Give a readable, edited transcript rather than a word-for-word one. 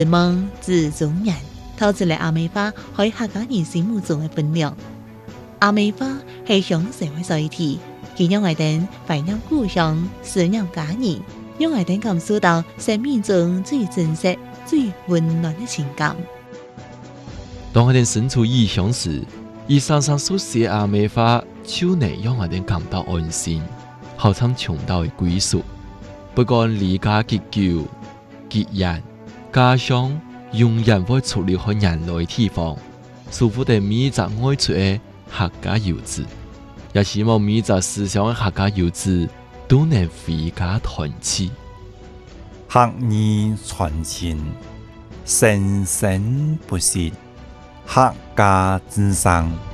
梦自中人，透出嚟阿美花喺客家人心目中嘅分量。阿美花係向社會載體，佢讓我哋懷念故鄉，思念家人，讓我哋感受到生命中最真實、最溫暖嘅情感。 當我哋身處異鄉時，伊常常所寫阿美花，就能讓我哋感到安心，好像尋到嘅歸屬。不管離家幾久、幾遠，家鄉永遠會出離開人類地方，祝福哋每一隻愛出嘅客家遊子，也希望每一隻思鄉嘅客家遊子都能回家團聚。 客語傳情，生生不息，客家之聲。